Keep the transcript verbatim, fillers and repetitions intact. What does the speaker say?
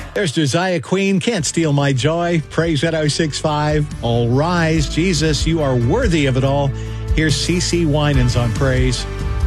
There's Josiah Queen, Can't Steal My Joy. Praise at oh six five. All rise. Jesus, you are worthy of it all. Here's C C Winans on Praise.